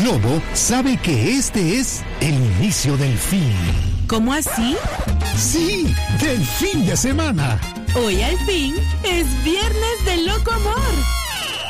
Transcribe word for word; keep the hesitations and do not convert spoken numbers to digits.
Lobo sabe que este es el inicio del fin. ¿Cómo así? Sí, del fin de semana. Hoy al fin es viernes de loco amor.